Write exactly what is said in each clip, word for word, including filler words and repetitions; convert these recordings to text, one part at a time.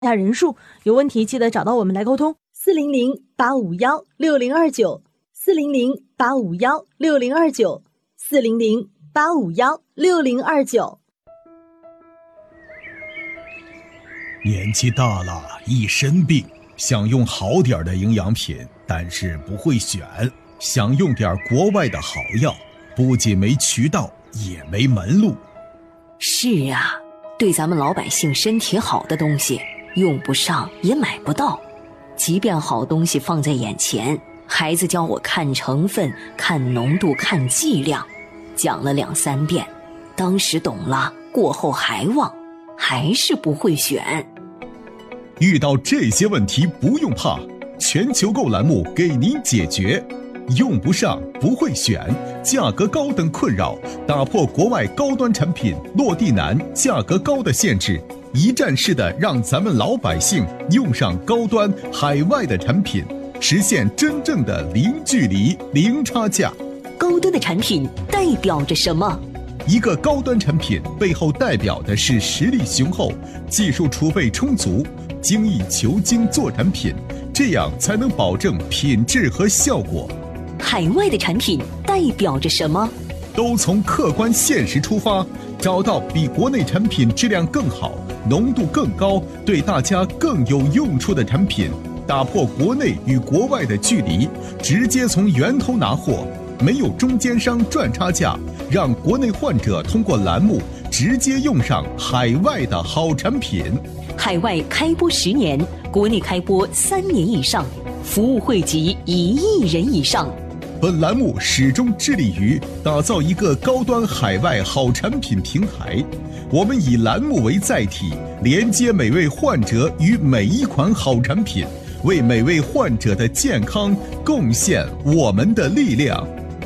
下人数，有问题记得找到我们来沟通。四零零八五幺六零二九，四零零八五幺六零二九，四零零八五幺六零二九。 年纪大了，一身病，想用好点的营养品，但是不会选，想用点国外的好药，不仅没渠道，也没门路。 是啊，对咱们老百姓身体好的东西，用不上也买不到。即便好东西放在眼前，孩子教我看成分、看浓度、看剂量，讲了两三遍，当时懂了，过后还忘，还是不会选。 遇到这些问题不用怕，全球购栏目给您解决。用不上、不会选、价格高等困扰，打破国外高端产品落地难、价格高的限制，一站式的让咱们老百姓用上高端海外的产品，实现真正的零距离、零差价。 高端的产品代表着什么？ 一个高端产品背后代表的是实力雄厚、技术储备充足、精益求精做产品，这样才能保证品质和效果。 海外的产品代表着什么？ 都从客观现实出发，找到比国内产品质量更好、浓度更高、对大家更有用处的产品，打破国内与国外的距离，直接从源头拿货，没有中间商赚差价，让国内患者通过栏目直接用上海外的好产品。 海外开播十年，国内开播三年以上，服务惠及一亿人以上。 本栏目始终致力于打造一个高端海外好产品平台，我们以栏目为载体，连接每位患者与每一款好产品，为每位患者的健康贡献我们的力量。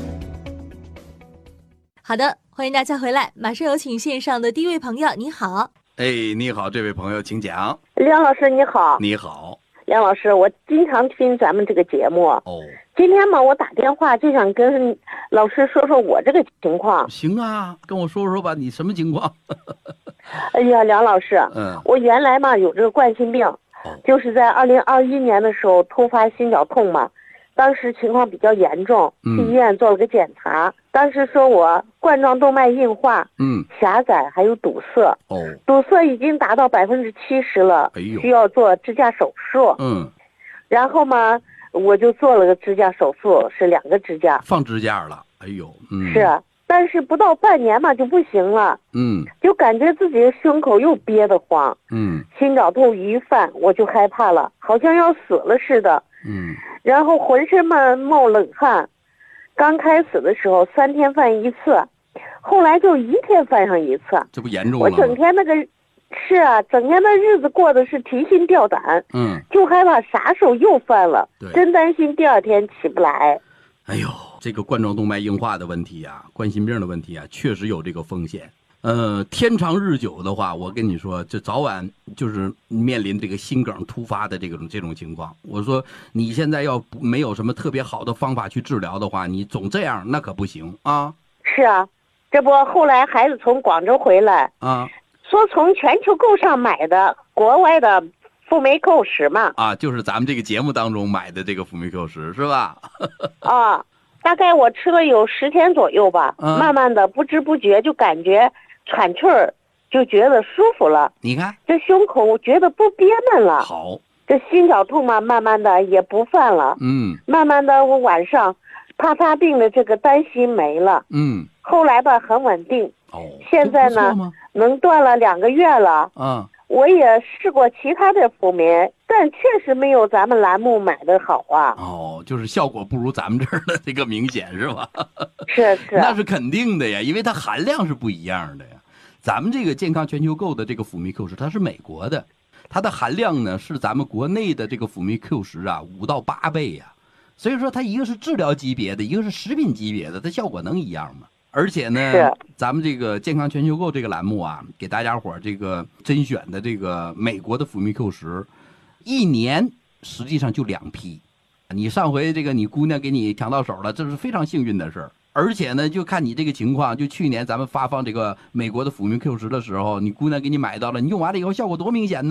好的，欢迎大家回来，马上有请线上的第一位朋友。你好。 哎，你好，这位朋友请讲。 梁老师你好。 你好。 梁老师，我经常听咱们这个节目。 哦。 今天嘛，我打电话就想跟老师说说我这个情况。 行啊，跟我说说吧，你什么情况？ 哎呀，梁老师， 嗯， 我原来嘛有这个冠心病， 哦、 就是在二零二一年的时候突发心绞痛嘛，当时情况比较严重，去医院做了个检查，嗯、当时说我冠状动脉硬化， 嗯， 狭窄还有堵塞， 哦， 堵塞已经达到百分之七十了， 哎呦， 需要做支架手术， 嗯， 然后嘛。我就做了个支架手术，是两个支架， 放支架了。哎呦，嗯， 是，但是不到半年嘛就不行了， 嗯， 就感觉自己的胸口又憋得慌， 嗯， 心绞痛一犯我就害怕了，好像要死了似的， 嗯， 然后浑身嘛冒冷汗，刚开始的时候三天犯一次，后来就一天犯上一次， 这不严重了吗？ 我整天那个。是啊，整天的日子过的是提心吊胆， 嗯， 就害怕啥时候又犯了，真担心第二天起不来。 哎呦，这个冠状动脉硬化的问题啊，冠心病的问题啊，确实有这个风险。呃，天长日久的话，我跟你说，这早晚就是面临这个心梗突发的这种这种情况。我说你现在要没有什么特别好的方法去治疗的话，你总这样那可不行啊。 是啊，这不后来孩子从广州回来啊。 说从全球购上买的国外的辅酶 Q 十嘛， 啊，就是咱们这个节目当中买的这个辅酶 Q 十是吧？ 啊，大概我吃了有十天左右吧，嗯、慢慢的不知不觉就感觉喘气儿，就觉得舒服了。 你看， 这胸口觉得不憋闷了。 好， 这心绞痛嘛，慢慢的也不犯了。 嗯， 慢慢的我晚上怕发病的这个担心没了。 嗯， 后来吧很稳定。 哦， 现在呢能断了两个月了。 嗯， 我也试过其他的辅酶，但确实没有咱们栏目买的好啊。 哦，就是效果不如咱们这儿的这个明显是吧？ 是是， 那是肯定的呀，因为它含量是不一样的呀。咱们这个健康全球购的这个辅酶 Q 十，它是美国的，它的含量呢是咱们国内的这个辅酶 Q 十啊五到八倍呀。所以说它一个是治疗级别的，一个是食品级别的，它效果能一样吗？而且呢，咱们这个健康全球购这个栏目啊，给大家伙这个甄选的这个美国的辅酶 Q 十，一年实际上就两批。你上回这个你姑娘给你抢到手了，这是非常幸运的事儿。而且呢，就看你这个情况，就去年咱们发放这个美国的辅酶 Q 十的时候，你姑娘给你买到了，你用完了以后效果多明显呢，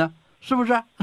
是不是？